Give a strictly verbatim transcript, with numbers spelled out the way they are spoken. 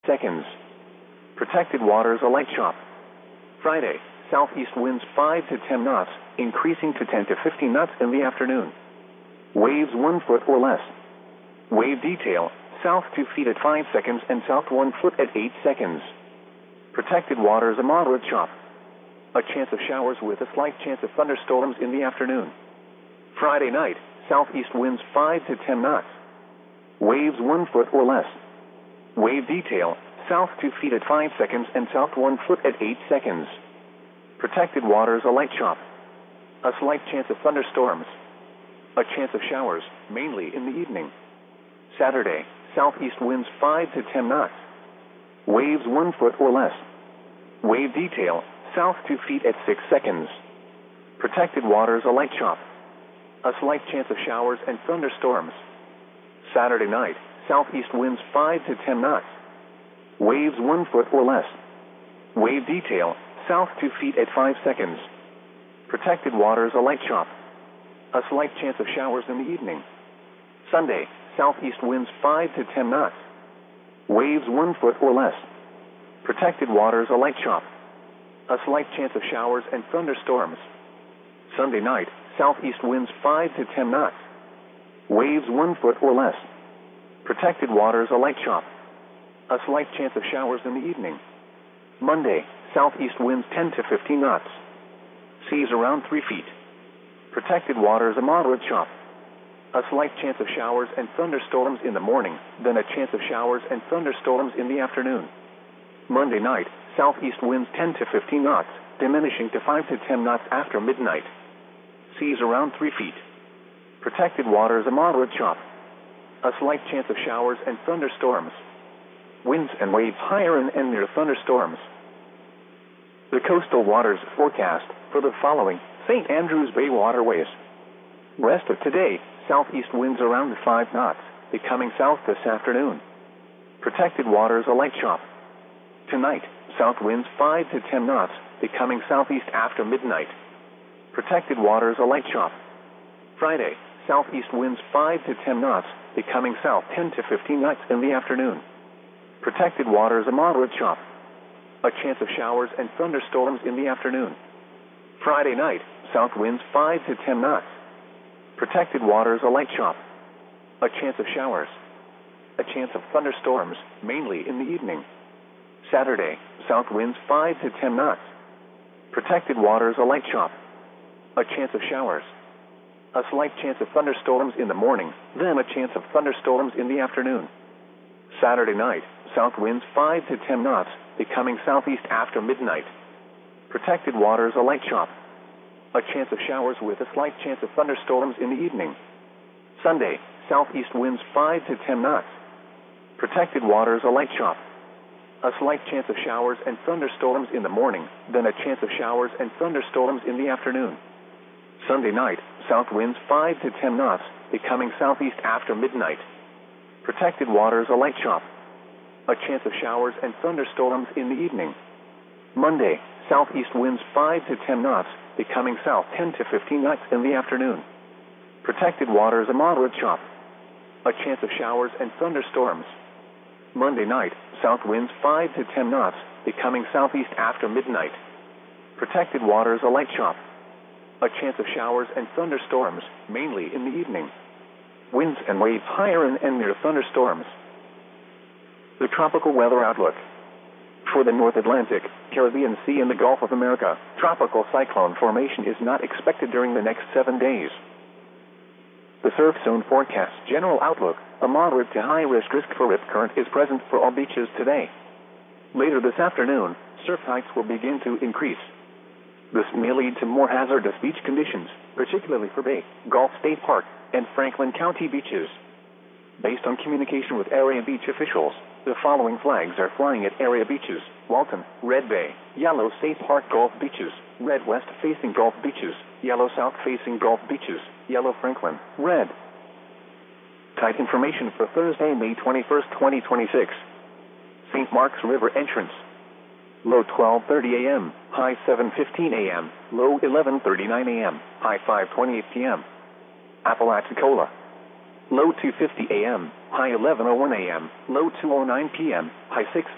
seconds. Protected waters a light chop. Friday, southeast winds five to ten knots, increasing to ten to fifteen knots in the afternoon. Waves one foot or less. Wave detail, south two feet at five seconds and south one foot at eight seconds. Protected waters a moderate chop. A chance of showers with a slight chance of thunderstorms in the afternoon. Friday night, southeast winds five to ten knots. Waves one foot or less. Wave detail, south two feet at five seconds and south one foot at eight seconds. Protected waters a light chop. A slight chance of thunderstorms. A chance of showers, mainly in the evening. Saturday, southeast winds five to ten knots. Waves one foot or less. Wave detail, south two feet at six seconds. Protected waters a light chop. A slight chance of showers and thunderstorms. Saturday night, southeast winds five to ten knots. Waves one foot or less. Wave detail, south two feet at five seconds. Protected waters a light chop. A slight chance of showers in the evening. Sunday, southeast winds five to ten knots. Waves one foot or less. Protected waters a light chop. A slight chance of showers and thunderstorms. Sunday night, southeast winds five to ten knots. Waves one foot or less. Protected waters a light chop. A slight chance of showers in the evening. Monday, southeast winds ten to fifteen knots. Seas around three feet. Protected waters a moderate chop. A slight chance of showers and thunderstorms in the morning, then a chance of showers and thunderstorms in the afternoon. Monday night, southeast winds ten to fifteen knots, diminishing to five to ten knots after midnight. Seas around three feet. Protected waters a moderate chop. A slight chance of showers and thunderstorms. Winds and waves higher and, and near thunderstorms. The coastal waters forecast for the following Saint Andrews Bay waterways. Rest of today, southeast winds around five knots, becoming south this afternoon. Protected waters a light chop. Tonight, south winds five to ten knots, becoming southeast after midnight. Protected waters a light chop. Friday, southeast winds five to ten knots, becoming south ten to fifteen knots in the afternoon. Protected waters a moderate chop. A chance of showers and thunderstorms in the afternoon. Friday night, south winds five to ten knots. Protected waters a light chop. A chance of showers. A chance of thunderstorms, mainly in the evening. Saturday, south winds five to ten knots. Protected waters a light chop. A chance of showers. A slight chance of thunderstorms in the morning, then a chance of thunderstorms in the afternoon. Saturday night, south winds five to ten knots, becoming southeast after midnight. Protected waters a light chop. A chance of showers with a slight chance of thunderstorms in the evening. Sunday, southeast winds five to ten knots. Protected waters a light chop. A slight chance of showers and thunderstorms in the morning, then a chance of showers and thunderstorms in the afternoon. Sunday night, south winds five to ten knots, becoming southeast after midnight. Protected waters a light chop. A chance of showers and thunderstorms in the evening. Monday, southeast winds five to ten knots, becoming south ten to fifteen knots in the afternoon. Protected waters a moderate chop. A chance of showers and thunderstorms. Monday night, south winds five to ten knots, becoming southeast after midnight. Protected waters a light chop. A chance of showers and thunderstorms, mainly in the evening. Winds and waves higher and, and near thunderstorms. The tropical weather outlook. For the North Atlantic, Caribbean Sea and the Gulf of America, tropical cyclone formation is not expected during the next seven days. The surf zone forecast general outlook, a moderate to high risk risk for rip current is present for all beaches today. Later this afternoon, surf heights will begin to increase. This may lead to more hazardous beach conditions, particularly for Bay, Gulf State Park, and Franklin County beaches. Based on communication with area beach officials, the following flags are flying at area beaches: Walton, Red Bay, Yellow State Park Gulf beaches, Red West facing Gulf beaches, Yellow South facing Gulf beaches, Yellow Franklin, Red. Tide information for Thursday, May twenty-first, twenty twenty-six. Saint Mark's River entrance. Low twelve thirty a m, high seven fifteen a m, low eleven thirty-nine a m, high five twenty-eight p m Apalachicola. Low two fifty a m, high eleven oh one a m, low two oh nine p m, high six